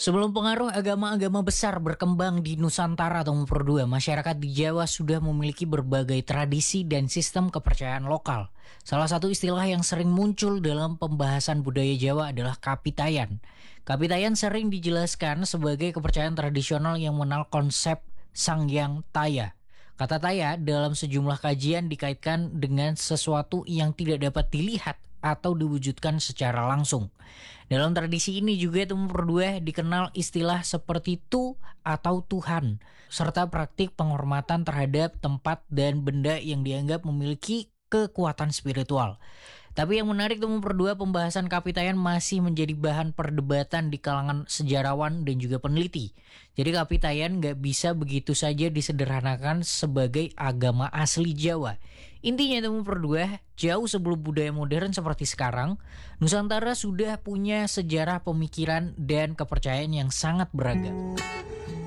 Sebelum pengaruh agama-agama besar berkembang di Nusantara atau Memperdua, masyarakat di Jawa sudah memiliki berbagai tradisi dan sistem kepercayaan lokal. Salah satu istilah yang sering muncul dalam pembahasan budaya Jawa adalah kapitayan. Kapitayan sering dijelaskan sebagai kepercayaan tradisional yang mengenal konsep Sang Yang Taya. Kata Taya dalam sejumlah kajian dikaitkan dengan sesuatu yang tidak dapat dilihat atau diwujudkan secara langsung. Dalam tradisi ini juga Tumpu Berdua dikenal istilah seperti tu atau Tuhan, serta praktik penghormatan terhadap tempat dan benda yang dianggap memiliki kekuatan spiritual. Tapi yang menarik Tumpu Berdua, pembahasan kapitayan masih menjadi bahan perdebatan di kalangan sejarawan dan juga peneliti. Jadi kapitayan nggak bisa begitu saja disederhanakan sebagai agama asli Jawa. Intinya Tumpu Berdua, jauh sebelum budaya modern seperti sekarang, Nusantara sudah punya sejarah pemikiran dan kepercayaan yang sangat beragam.